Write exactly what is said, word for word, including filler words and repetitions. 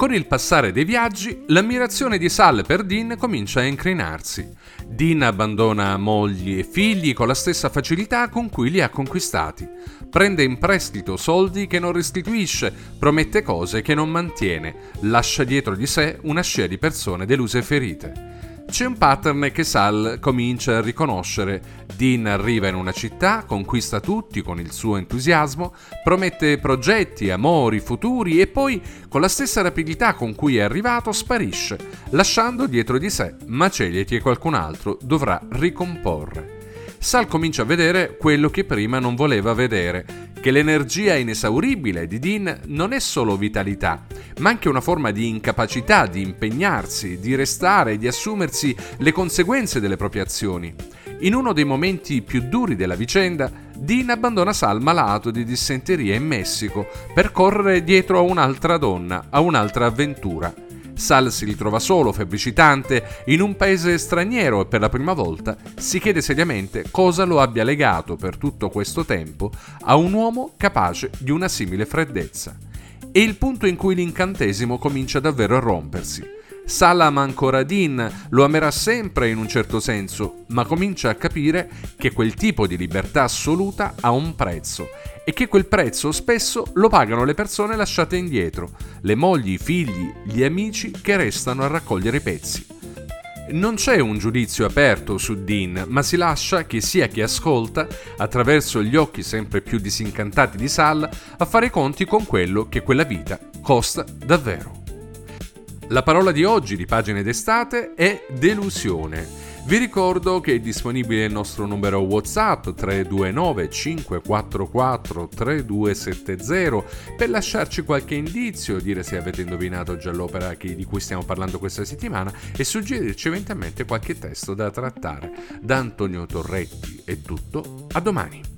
Con il passare dei viaggi, l'ammirazione di Sal per Dean comincia a incrinarsi. Dean abbandona mogli e figli con la stessa facilità con cui li ha conquistati. Prende in prestito soldi che non restituisce, promette cose che non mantiene, lascia dietro di sé una scia di persone deluse e ferite. C'è un pattern che Sal comincia a riconoscere. Dean arriva in una città, conquista tutti con il suo entusiasmo, promette progetti, amori, futuri e poi, con la stessa rapidità con cui è arrivato, sparisce, lasciando dietro di sé macerie che qualcun altro dovrà ricomporre. Sal comincia a vedere quello che prima non voleva vedere, che l'energia inesauribile di Dean non è solo vitalità, ma anche una forma di incapacità di impegnarsi, di restare e di assumersi le conseguenze delle proprie azioni. In uno dei momenti più duri della vicenda, Dean abbandona Sal malato di dissenteria in Messico per correre dietro a un'altra donna, a un'altra avventura. Sal si ritrova solo, febbricitante, in un paese straniero e per la prima volta si chiede seriamente cosa lo abbia legato per tutto questo tempo a un uomo capace di una simile freddezza. È il punto in cui l'incantesimo comincia davvero a rompersi. Sal ama ancora Dean, lo amerà sempre in un certo senso, ma comincia a capire che quel tipo di libertà assoluta ha un prezzo e che quel prezzo spesso lo pagano le persone lasciate indietro, le mogli, i figli, gli amici che restano a raccogliere i pezzi. Non c'è un giudizio aperto su Dean, ma si lascia che sia chi ascolta, attraverso gli occhi sempre più disincantati di Sal, a fare i conti con quello che quella vita costa davvero. La parola di oggi di Pagine d'estate è delusione. Vi ricordo che è disponibile il nostro numero WhatsApp tre due nove cinque quattro quattro tre due sette zero per lasciarci qualche indizio, dire se avete indovinato già l'opera che, di cui stiamo parlando questa settimana e suggerirci eventualmente qualche testo da trattare. Da Antonio Torretti è tutto, a domani.